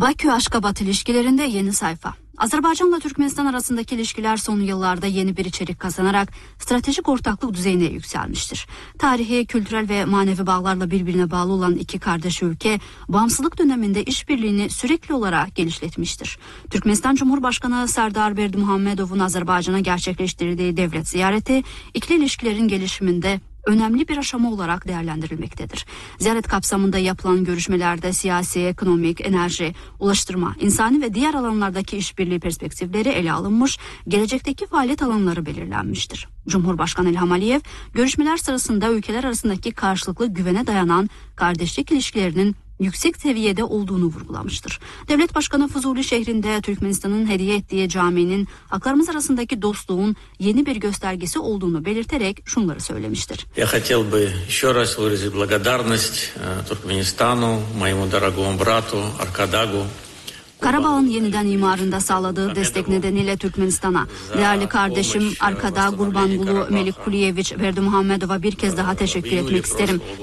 Bakü-Aşgabat ilişkilerinde yeni sayfa. Azerbaycan'la Türkmenistan arasındaki ilişkiler son yıllarda yeni bir içerik kazanarak stratejik ortaklık düzeyine yükselmiştir. Tarihi, kültürel ve manevi bağlarla birbirine bağlı olan iki kardeş ülke, bağımsızlık döneminde işbirliğini sürekli olarak genişletmiştir. Türkmenistan Cumhurbaşkanı Serdar Berdimuhamedov'un Azerbaycan'a gerçekleştirdiği devlet ziyareti, ikili ilişkilerin gelişiminde önemli bir aşama olarak değerlendirilmektedir. Ziyaret kapsamında yapılan görüşmelerde siyasi, ekonomik, enerji, ulaştırma, insani ve diğer alanlardaki işbirliği perspektifleri ele alınmış, gelecekteki faaliyet alanları belirlenmiştir. Cumhurbaşkanı İlham Aliyev, görüşmeler sırasında ülkeler arasındaki karşılıklı güvene dayanan kardeşlik ilişkilerinin yüksek seviyede olduğunu vurgulamıştır. Devlet Başkanı Fuzuli şehrinde Türkmenistan'ın hediye ettiği caminin halklarımız arasındaki dostluğun yeni bir göstergesi olduğunu belirterek şunları söylemiştir. Я хотел бы еще раз выразить благодарность Туркменистану, моему дорогому брату Аркадагу. Karabağ'ın yeniden imarında sağladığı destek nedeniyle Türkmenistan'a, değerli kardeşim Arkada Gurbanguly Melikkulievich Berdimuhamedov'a bir kez daha teşekkür etmek isterim.